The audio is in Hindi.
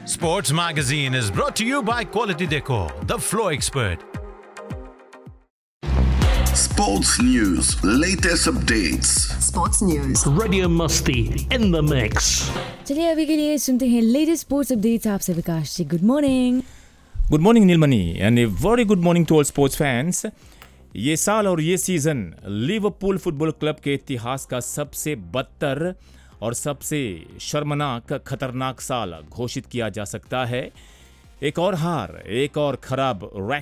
Sports Magazine is brought to you by Quality Decor, the Flow Expert. Sports News, latest updates. Sports News. Radio Musti in the mix. चलिए अभी के लिए सुनते हैं लेटेस्ट स्पोर्ट्स अपडेट्स आपसे विकास जी. Good morning. Good morning Neelmani and a very good morning to all sports fans. ये साल और ये सीज़न लिवरपूल फुटबॉल क्लब के इतिहास का सबसे बदतर और सबसे शर्मनाक खतरनाक साल घोषित किया जा सकता है. एक और हार, एक और खराब